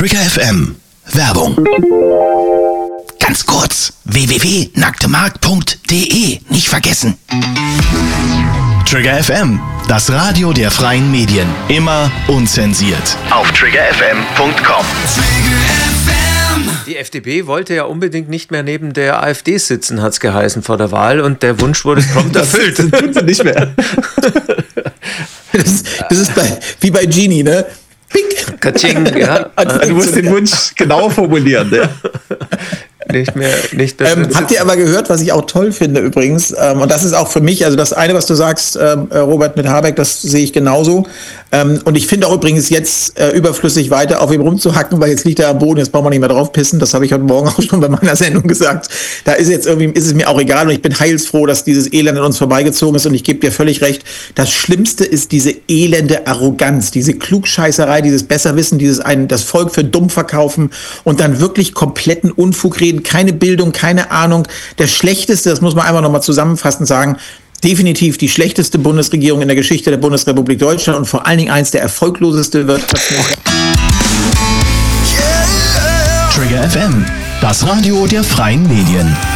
Trigger FM. Werbung. Ganz kurz, www.nacktemarkt.de. Nicht vergessen. Trigger FM, das Radio der freien Medien. Immer unzensiert. Auf triggerfm.com. Die FDP wollte ja unbedingt nicht mehr neben der AfD sitzen, hat es geheißen vor der Wahl. Und der Wunsch wurde prompt erfüllt. Das tun sie nicht mehr. Das ist wie bei Genie, ne? Pink. Katsching, ja. Also du musst den Wunsch genau formulieren, ne? Nicht mehr. Habt ihr aber gehört, was ich auch toll finde übrigens, und das ist auch für mich, also das eine, was du sagst, Robert, mit Habeck, das sehe ich genauso. Und ich finde auch übrigens jetzt überflüssig weiter auf ihm rumzuhacken, weil jetzt liegt er am Boden, jetzt brauchen wir nicht mehr drauf pissen. Das habe ich heute Morgen auch schon bei meiner Sendung gesagt. Da ist jetzt irgendwie, ist es mir auch egal und ich bin heilsfroh, dass dieses Elend an uns vorbeigezogen ist und ich gebe dir völlig recht. Das Schlimmste ist diese elende Arroganz, diese Klugscheißerei, dieses Besserwissen, das Volk für dumm verkaufen und dann wirklich kompletten Unfug reden, keine Bildung, keine Ahnung. Der schlechteste, das muss man einfach nochmal zusammenfassend sagen, definitiv die schlechteste Bundesregierung in der Geschichte der Bundesrepublik Deutschland und vor allen Dingen eins der erfolgloseste Wirtschaftsminister. Trigger FM, das Radio der freien Medien.